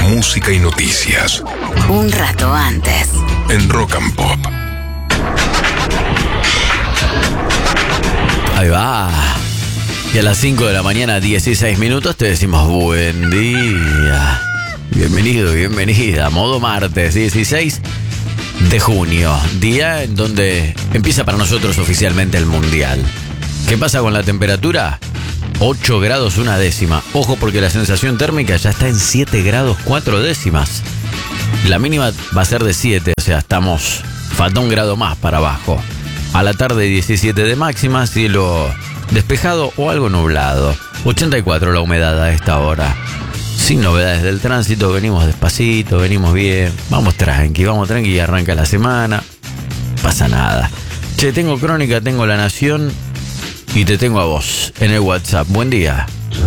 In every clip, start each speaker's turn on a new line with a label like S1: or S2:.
S1: música y noticias.
S2: Un rato antes.
S1: En Rock and Pop.
S3: Ahí va. Y a las 5 de la mañana, 16 minutos, te decimos buen día. Bienvenido, bienvenida. Modo martes, 16 de junio. Día en donde empieza para nosotros oficialmente el Mundial. ¿Qué pasa con la temperatura? 8 grados 1 décima. Ojo porque la sensación térmica ya está en 7 grados 4 décimas. La mínima va a ser de 7, o sea, estamos... Falta un grado más para abajo. A la tarde 17 de máxima, cielo despejado o algo nublado. 84 la humedad a esta hora. Sin novedades del tránsito, venimos despacito, venimos bien. Vamos tranqui y arranca la semana. Pasa nada. Che, tengo Crónica, tengo La Nación y te tengo a vos en el WhatsApp. Buen día.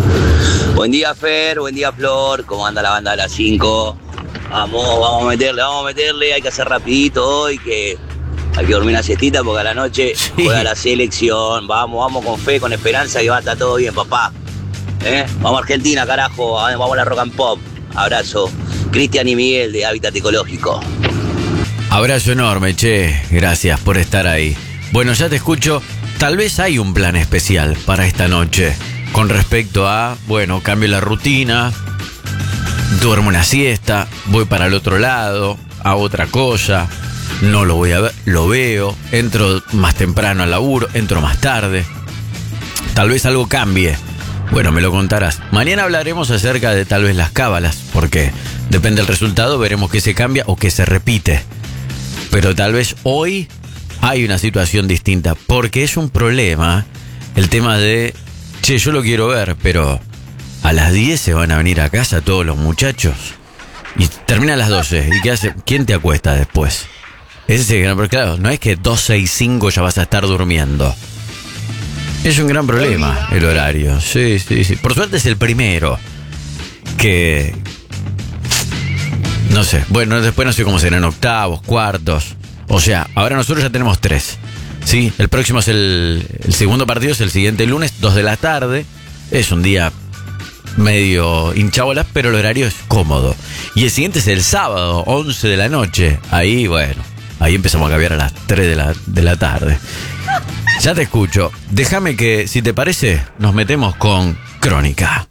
S4: Buen día, Fer, buen día, Flor. ¿Cómo anda la banda de las 5? Vamos a meterle, hay que hacer rapidito hoy, que hay que dormir una siestita porque a la noche juega la selección. Vamos con fe, con esperanza que va a estar todo bien, papá. Vamos a Argentina, carajo, vamos a la Rock and Pop. Abrazo. Cristian y Miguel de Hábitat Ecológico.
S3: Abrazo enorme, che, gracias por estar ahí. Bueno, ya te escucho, tal vez hay un plan especial para esta noche con respecto a, bueno, cambio la rutina, duermo una siesta, voy para el otro lado, hago otra cosa, no lo voy a ver, lo veo, entro más temprano al laburo, entro más tarde. Tal vez algo cambie. Bueno, me lo contarás. Mañana hablaremos acerca de tal vez las cábalas, porque depende del resultado, veremos qué se cambia o qué se repite. Pero tal vez hoy hay una situación distinta, porque es un problema el tema de, che, yo lo quiero ver, pero a las 10 se van a venir a casa todos los muchachos y termina a las 12. ¿Y qué hace? ¿Quién te acuesta después? Ese es el gran problema. Claro, no es que 12 y 5 ya vas a estar durmiendo. Es un gran problema el horario. Sí. Por suerte es el primero que... No sé. Bueno, después no sé cómo serán octavos, cuartos. O sea, ahora nosotros ya tenemos 3. Sí, el próximo es el segundo partido, es el siguiente lunes, 2 de la tarde. Es un día medio hinchabolas, pero el horario es cómodo. Y el siguiente es el sábado, 11 de la noche. Ahí, bueno, ahí empezamos a cambiar a las 3 de la tarde. Ya te escucho. Déjame que, si te parece, nos metemos con Crónica.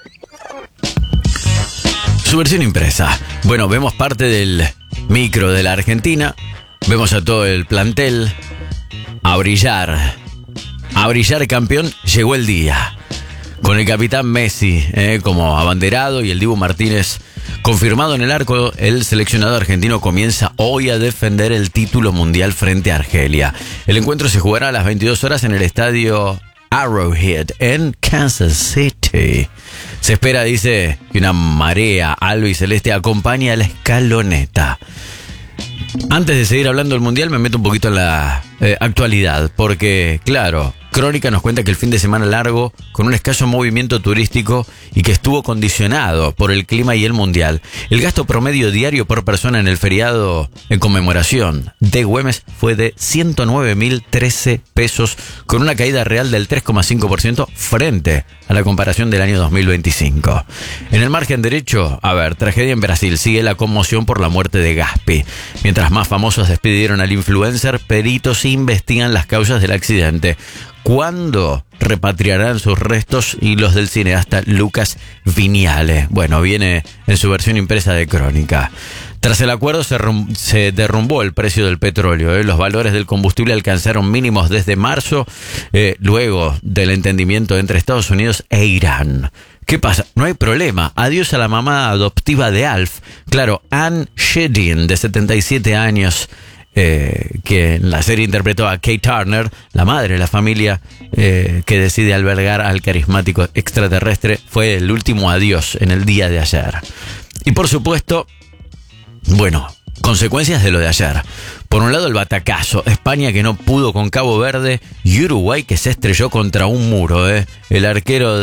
S3: Su versión impresa. Bueno, vemos parte del micro de la Argentina. Vemos a todo el plantel. A brillar. A brillar, campeón. Llegó el día. Con el capitán Messi como abanderado y el Dibu Martínez confirmado en el arco, el seleccionado argentino comienza hoy a defender el título mundial frente a Argelia. El encuentro se jugará a las 22 horas en el estadio Arrowhead en Kansas City. Se espera, dice, que una marea albiceleste acompañe a la escaloneta. Antes de seguir hablando del mundial, me meto un poquito en la actualidad, porque, claro, Crónica nos cuenta que el fin de semana largo, con un escaso movimiento turístico y que estuvo condicionado por el clima y el mundial, el gasto promedio diario por persona en el feriado en conmemoración de Güemes fue de 109.013 pesos, con una caída real del 3,5% frente a la comparación del año 2025. En el margen derecho, tragedia en Brasil, sigue la conmoción por la muerte de Gaspi. Mientras más famosos despidieron al influencer, peritos investigan las causas del accidente. ¿Cuándo repatriarán sus restos y los del cineasta Lucas Viñale? Bueno, viene en su versión impresa de Crónica. Tras el acuerdo se derrumbó el precio del petróleo. Los valores del combustible alcanzaron mínimos desde marzo, luego del entendimiento entre Estados Unidos e Irán. ¿Qué pasa? No hay problema. Adiós a la mamá adoptiva de Alf. Claro, Anne Shedin, de 77 años, que en la serie interpretó a Kate Turner, la madre de la familia que decide albergar al carismático extraterrestre. Fue el último adiós en el día de ayer. Y por supuesto, bueno, consecuencias de lo de ayer. Por un lado, el batacazo. España que no pudo con Cabo Verde y Uruguay que se estrelló contra un muro. El arquero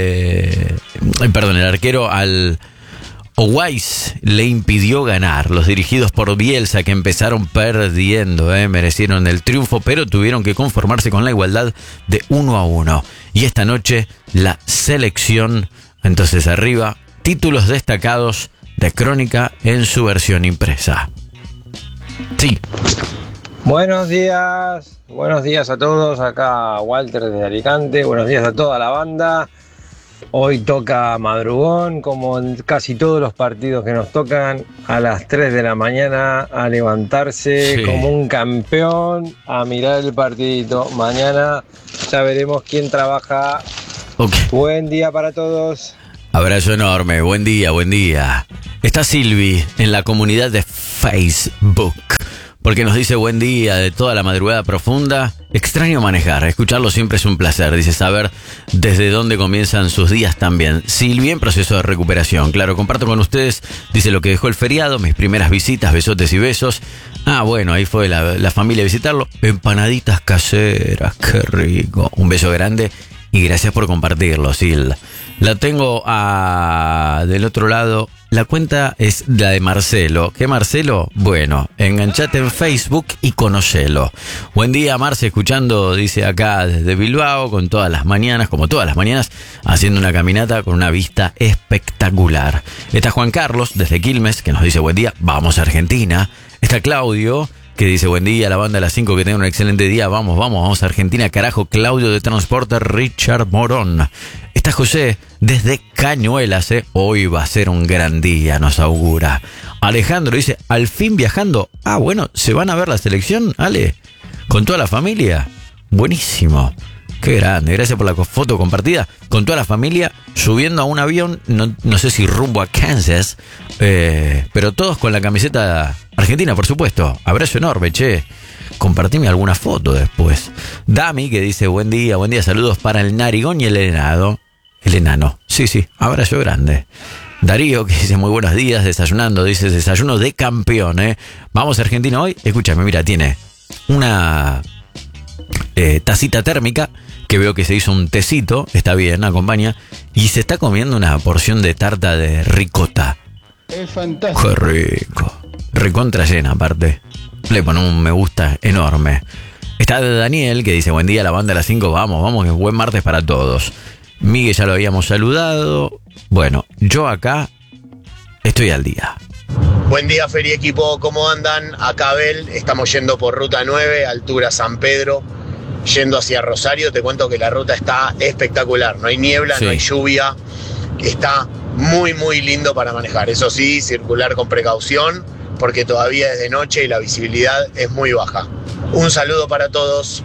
S3: al Owais le impidió ganar. Los dirigidos por Bielsa, que empezaron perdiendo, merecieron el triunfo, pero tuvieron que conformarse con la igualdad de 1-1. Y esta noche la selección, entonces arriba, títulos destacados de Crónica en su versión impresa. Sí.
S5: Buenos días a todos, acá Walter desde Alicante, buenos días a toda la banda. Hoy toca madrugón, como en casi todos los partidos que nos tocan, a las 3 de la mañana a levantarse como un campeón, a mirar el partidito. Mañana ya veremos quién trabaja.
S3: Okay.
S5: Buen día para todos.
S3: Abrazo enorme, buen día. Está Silvi en la comunidad de Facebook, porque nos dice buen día de toda la madrugada profunda. Extraño manejar, escucharlo siempre es un placer. Dice saber desde dónde comienzan sus días también. Silvi en proceso de recuperación. Claro, comparto con ustedes, dice lo que dejó el feriado, mis primeras visitas, besotes y besos. Ah, bueno, ahí fue la familia a visitarlo. Empanaditas caseras, qué rico. Un beso grande y gracias por compartirlo, Sil. La tengo del otro lado. La cuenta es la de Marcelo. ¿Qué Marcelo? Bueno, enganchate en Facebook y conocelo. Buen día, Marce, escuchando, dice acá desde Bilbao, como todas las mañanas, haciendo una caminata con una vista espectacular. Está Juan Carlos, desde Quilmes, que nos dice buen día, vamos a Argentina. Está Claudio, que dice buen día, la banda de las 5, que tenga un excelente día, vamos a Argentina, carajo. Claudio de Transporte Richard Morón. Está José desde Cañuelas, hoy va a ser un gran día, nos augura. Alejandro dice, al fin viajando. Ah, bueno, ¿se van a ver la selección, Ale? ¿Con toda la familia? Buenísimo. Qué grande, gracias por la foto compartida. Con toda la familia, subiendo a un avión, no sé si rumbo a Kansas, pero todos con la camiseta argentina, por supuesto. Abrazo enorme, che. Compartime alguna foto después. Dami, que dice buen día, saludos para el narigón y el enano. El enano, sí, abrazo grande. Darío, que dice muy buenos días, desayunando, dice desayuno de campeón, Vamos a Argentina hoy, escúchame, mira, tiene una tacita térmica, que veo que se hizo un tecito, está bien, acompaña, y se está comiendo una porción de tarta de ricota.
S6: Es fantástico.
S3: Qué rico. Recontra llena, aparte. Le pone un me gusta enorme. Está Daniel, que dice buen día, la banda de las 5, vamos, que buen martes para todos. Miguel ya lo habíamos saludado. Bueno, yo acá estoy al día.
S7: Buen día, Fer y equipo, ¿cómo andan? Acá Abel, estamos yendo por Ruta 9, altura San Pedro, yendo hacia Rosario. Te cuento que la ruta está espectacular, no hay niebla, no hay lluvia, está muy lindo para manejar. Eso sí, circular con precaución, porque todavía es de noche y la visibilidad es muy baja. Un saludo para todos.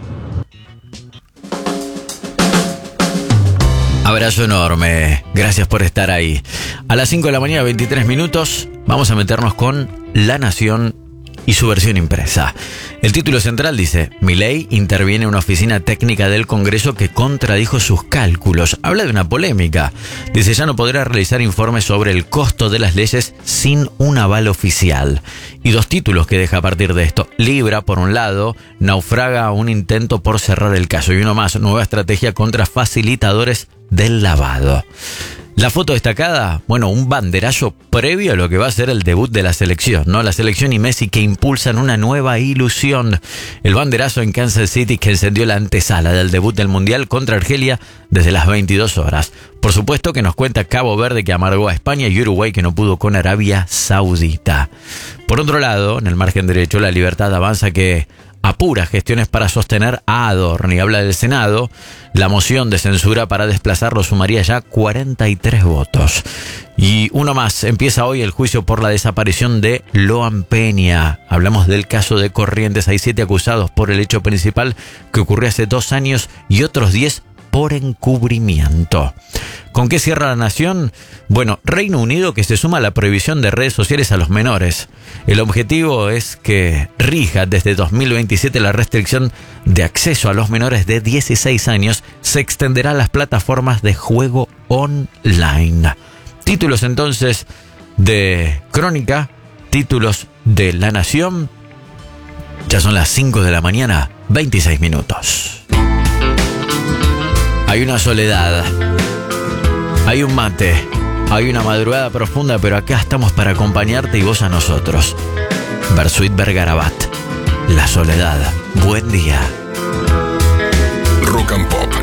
S3: Abrazo enorme, gracias por estar ahí. A las 5 de la mañana, 23 minutos, vamos a meternos con La Nación y su versión impresa. El título central dice, Milei interviene en una oficina técnica del Congreso que contradijo sus cálculos. Habla de una polémica. Dice, ya no podrá realizar informes sobre el costo de las leyes sin un aval oficial. Y dos títulos que deja a partir de esto. Libra, por un lado, naufraga un intento por cerrar el caso. Y uno más, nueva estrategia contra facilitadores del lavado. La foto destacada, bueno, un banderazo previo a lo que va a ser el debut de la selección, ¿no? La selección y Messi que impulsan una nueva ilusión. El banderazo en Kansas City que encendió la antesala del debut del Mundial contra Argelia desde las 22 horas. Por supuesto que nos cuenta Cabo Verde que amargó a España y Uruguay que no pudo con Arabia Saudita. Por otro lado, en el margen derecho, La Libertad avanza que apura gestiones para sostener a Adorni. Habla del Senado. La moción de censura para desplazarlo sumaría ya 43 votos. Y uno más. Empieza hoy el juicio por la desaparición de Loan Peña. Hablamos del caso de Corrientes. Hay 7 acusados por el hecho principal que ocurrió hace 2 años y otros 10 por encubrimiento. ¿Con qué cierra La Nación? Bueno, Reino Unido que se suma a la prohibición de redes sociales a los menores. El objetivo es que rija desde 2027 la restricción de acceso a los menores de 16 años. Se extenderá a las plataformas de juego online. Títulos entonces de Crónica, títulos de La Nación. Ya son las 5 de la mañana, 26 minutos. Hay una soledad, hay un mate, hay una madrugada profunda, pero acá estamos para acompañarte y vos a nosotros. Bersuit Vergarabat, La Soledad. Buen día.
S1: Rock and Pop.